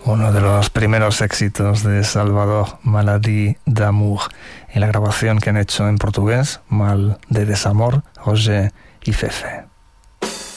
Uno de los primeros éxitos de Salvador, Maladie d'amour, en la grabación que han hecho en portugués, Mal de desamor, Roger y Fefe.